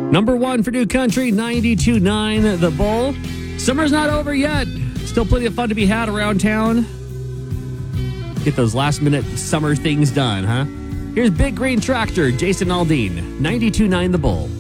Number 1 for New Country, 92.9 The Bull. Summer's not over yet. Still plenty of fun to be had around town. Get those last minute summer things done, huh? Here's Big Green Tractor, Jason Aldean, 92.9 The Bull.